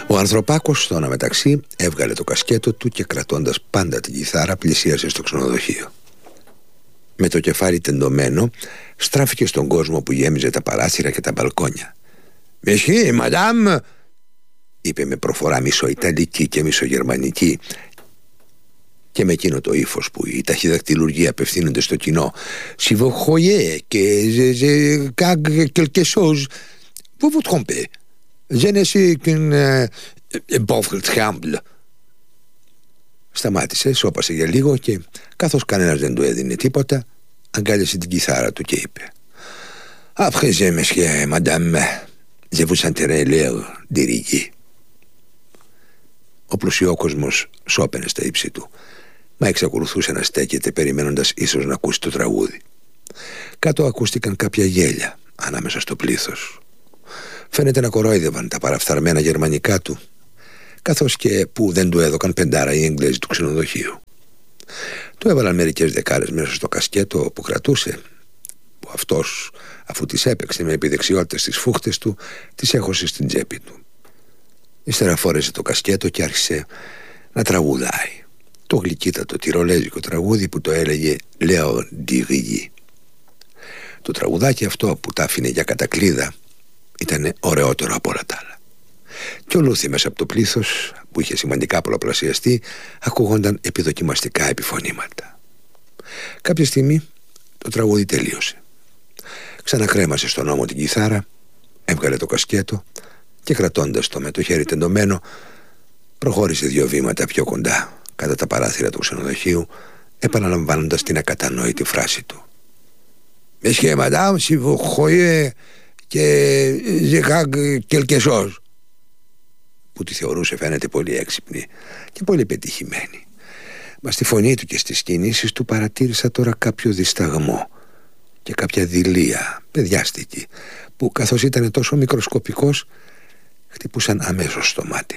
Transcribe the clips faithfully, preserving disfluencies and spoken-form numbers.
Ο Ανθρωπάκος στο αναμεταξύ έβγαλε το κασκέτο του και κρατώντας πάντα την κιθάρα πλησίασε στο ξενοδοχείο. Με το κεφάλι τεντωμένο στράφηκε στον κόσμο που γέμιζε τα παράθυρα και τα μπαλκόνια. «Μεσχύ, μαντάμ», είπε με προφορά μισοϊταλική και μισογερμανική και με εκείνο το ύφος που οι ταχυδακτηλουργοί απευθύνονται στο κοινό. «Si vous croyez que je gagne quelque chose, vous vous trompez. Je ne suis qu'une pauvre tremble». Σταμάτησε, σώπασε για λίγο και καθώς κανένας δεν του έδινε τίποτα, αγκάλιασε την κιθάρα του και είπε «Après je monsieur, madame, je vous sentirai l'air dirigé». Ο πλουσιόκοσμος σώπαινε στα ύψη του, μα εξακολουθούσε να στέκεται περιμένοντας ίσως να ακούσει το τραγούδι. Κάτω ακούστηκαν κάποια γέλια ανάμεσα στο πλήθος. Φαίνεται να κορόιδευαν τα παραφθαρμένα γερμανικά του, καθώς και που δεν του έδωκαν πεντάρα οι Εγγλέζοι του ξενοδοχείου. Του έβαλαν μερικές δεκάρες μέσα στο κασκέτο που κρατούσε, που αυτός, αφού τις έπαιξε με επιδεξιότητες στις φούχτες του, τις έχωσε στην τσέπη του. Ύστερα φόρεσε το κασκέτο και άρχισε να τραγουδάει το γλυκύτατο τυρολέζικο τραγούδι που το έλεγε «L'air dirigé». Το τραγουδάκι αυτό που τα άφηνε για κατακλείδα ήταν ωραιότερο από όλα τα άλλα. Και ολούθη μέσα από το πλήθος, που είχε σημαντικά πολλαπλασιαστεί, ακούγονταν επιδοκιμαστικά επιφωνήματα. Κάποια στιγμή το τραγούδι τελείωσε. Ξανακρέμασε στον ώμο την κιθάρα, έβγαλε το κασκέτο και κρατώντας το με το χέρι τεντωμένο, προχώρησε δύο βήματα πιο κοντά κατά τα παράθυρα του ξενοδοχείου, επαναλαμβάνοντας την ακατανόητη φράση του. «Monsieur, madame, si vous croyez que je gagne quelque chose», που τη θεωρούσε φαίνεται πολύ έξυπνη και πολύ πετυχημένη. Μα στη φωνή του και στις κινήσεις του παρατήρησα τώρα κάποιο δισταγμό και κάποια δειλία παιδιάστικη που, καθώς ήταν τόσο μικροσκοπικός, χτυπούσαν αμέσως στο μάτι.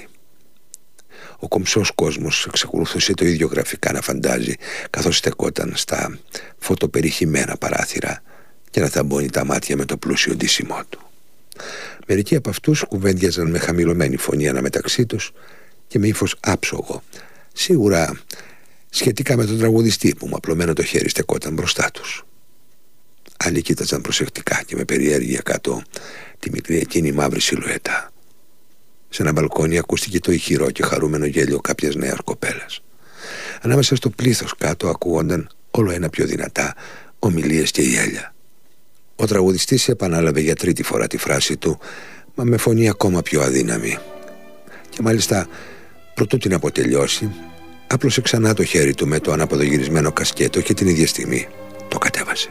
Ο κομψός κόσμος εξακολουθούσε το ίδιο γραφικά να φαντάζει, καθώς στεκόταν στα φωτοπεριχημένα παράθυρα και να θαμπώνει τα μάτια με το πλούσιο ντύσιμό του. Μερικοί από αυτούς κουβέντιαζαν με χαμηλωμένη φωνή αναμεταξύ τους και με ύφος άψογο, σίγουρα σχετικά με τον τραγουδιστή που με απλωμένο το χέρι στεκόταν μπροστά τους. Άλλοι κοίταζαν προσεκτικά και με περιέργεια κάτω τη μικρή εκείνη μαύρη σιλουέτα. Σε ένα μπαλκόνι ακούστηκε το ηχηρό και χαρούμενο γέλιο κάποιας νέας κοπέλας. Ανάμεσα στο πλήθος κάτω ακούγονταν όλο ένα πιο δυνατά ομιλίες και γέλια. Ο τραγουδιστής επανάλαβε για τρίτη φορά τη φράση του, μα με φωνή ακόμα πιο αδύναμη. Και μάλιστα, προτού την αποτελειώσει, άπλωσε ξανά το χέρι του με το αναποδογυρισμένο κασκέτο και την ίδια στιγμή το κατέβασε.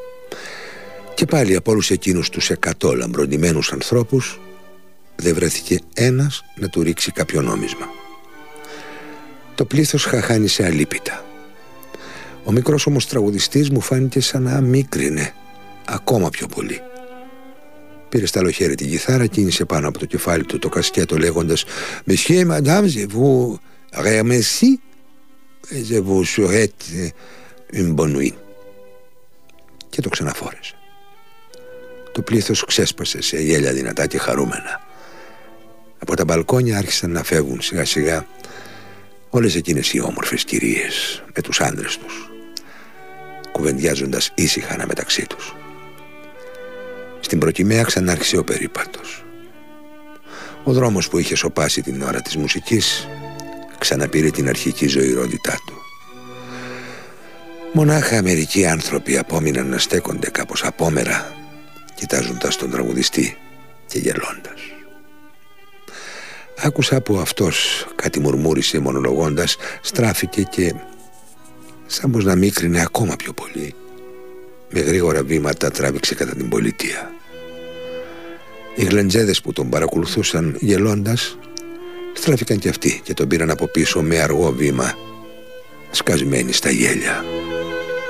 Και πάλι από όλους εκείνους τους εκατό λαμπροντημένους ανθρώπους δεν βρέθηκε ένας να του ρίξει κάποιο νόμισμα. Το πλήθος χαχάνισε αλίπητα. Ο μικρός όμως τραγουδιστής μου φάνηκε σαν να μίκρινε ακόμα πιο πολύ. Πήρε στα άλλο χέρι την κιθάρα, κίνησε πάνω από το κεφάλι του το κασκέτο λέγοντας «Monsieur, madame, je vous remercie et je vous souhaite une bonne nuit». Και το ξαναφόρεσε. Το πλήθος ξέσπασε σε γέλια δυνατά και χαρούμενα. Από τα μπαλκόνια άρχισαν να φεύγουν σιγά σιγά όλες εκείνες οι όμορφες κυρίες με τους άντρες τους, κουβεντιάζοντας ήσυχα αναμεταξύ τους. Στην προκυμαία ξανάρχισε ο περίπατος. Ο δρόμος που είχε σωπάσει την ώρα της μουσικής ξαναπήρε την αρχική ζωηρότητά του. Μονάχα μερικοί άνθρωποι απόμειναν να στέκονται κάπως απόμερα, κοιτάζοντας τον τραγουδιστή και γελώντας. Άκουσα που αυτός κάτι μουρμούρισε μονολογώντας, στράφηκε και σαν πως να μίκρινε ακόμα πιο πολύ, με γρήγορα βήματα τράβηξε κατά την πολιτεία. Οι γλεντζέδες που τον παρακολουθούσαν γελώντας στράφηκαν κι αυτοί και τον πήραν από πίσω με αργό βήμα, σκασμένοι στα γέλια.